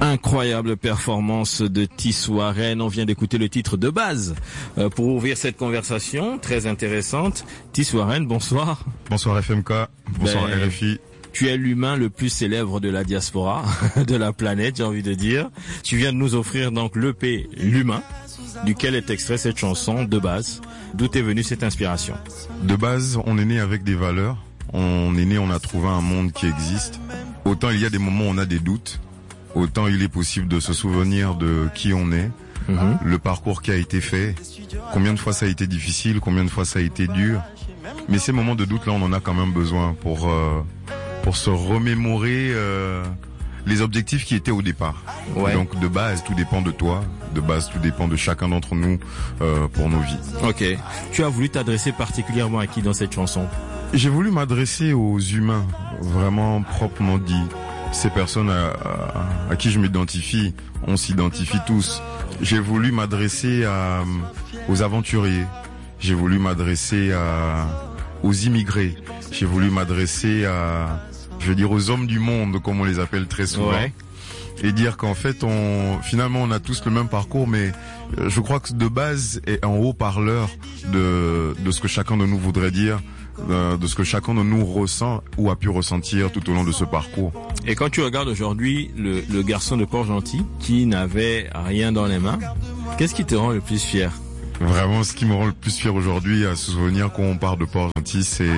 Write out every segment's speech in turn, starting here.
Incroyable performance de Tissoaren. On vient d'écouter le titre de base pour ouvrir cette conversation très intéressante. Tissoaren, bonsoir. Bonsoir FMK, bonsoir RFI. Tu es l'humain le plus célèbre de la diaspora, de la planète, j'ai envie de dire. Tu viens de nous offrir donc l'EP L'Humain, duquel est extrait cette chanson de base. D'où est venue cette inspiration? De base, on est né avec des valeurs. On est né, on a trouvé un monde qui existe. Autant il y a des moments où on a des doutes, autant il est possible de se souvenir de qui on est, le parcours qui a été fait, combien de fois ça a été difficile, combien de fois ça a été dur. Mais ces moments de doute là, on en a quand même besoin pour se remémorer les objectifs qui étaient au départ. Ouais. Donc de base, tout dépend de toi, de base, tout dépend de chacun d'entre nous pour nos vies. Ok. Tu as voulu t'adresser particulièrement à qui dans cette chanson? J'ai voulu m'adresser aux humains, vraiment proprement dit. Ces personnes à qui je m'identifie, on s'identifie tous. J'ai voulu m'adresser aux aventuriers. J'ai voulu m'adresser aux immigrés. J'ai voulu m'adresser aux hommes du monde, comme on les appelle très souvent. Ouais. Et dire qu'en fait, finalement, on a tous le même parcours, mais je crois que de base est en haut-parleur de ce que chacun de nous voudrait dire, de ce que chacun de nous ressent ou a pu ressentir tout au long de ce parcours. Et quand tu regardes aujourd'hui le garçon de Port-Gentil qui n'avait rien dans les mains, qu'est-ce qui te rend le plus fier? Vraiment, ce qui me rend le plus fier aujourd'hui à se souvenir quand on part de Port-Gentil, c'est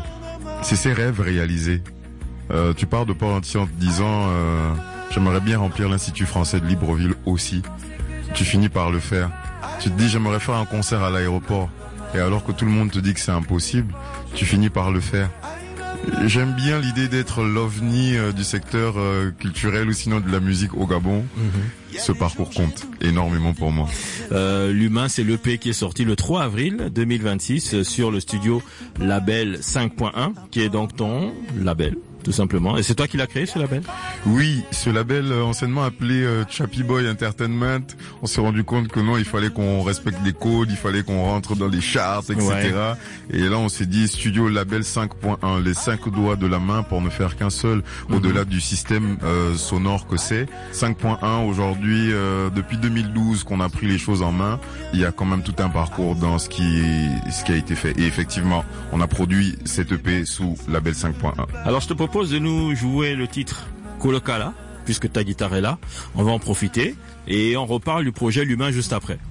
ses rêves réalisés. Tu pars de Port-Gentil en te disant j'aimerais bien remplir l'Institut français de Libreville aussi. Tu finis par le faire. Tu te dis j'aimerais faire un concert à l'aéroport. Et alors que tout le monde te dit que c'est impossible, tu finis par le faire. J'aime bien l'idée d'être l'ovni du secteur culturel ou sinon de la musique au Gabon. Ce parcours compte énormément pour moi. L'Humain, c'est l'EP qui est sorti le 3 avril 2026 sur le studio Label 5.1, qui est donc ton label, tout simplement. Et c'est toi qui l'as créé, ce label? Oui, ce label anciennement appelé Chappy Boy Entertainment. On s'est rendu compte que non, il fallait qu'on respecte des codes, il fallait qu'on rentre dans les charts, etc. Ouais. Et là, on s'est dit studio Label 5.1, les 5 doigts de la main pour ne faire qu'un seul, au-delà du système sonore que c'est. 5.1 aujourd'hui, depuis 2012 qu'on a pris les choses en main, il y a quand même tout un parcours dans ce qui a été fait. Et effectivement, on a produit cette EP sous Label 5.1. Alors, je te propose de nous jouer le titre Kolokala, puisque ta guitare est là. On va en profiter et on reparle du projet L'Humain juste après.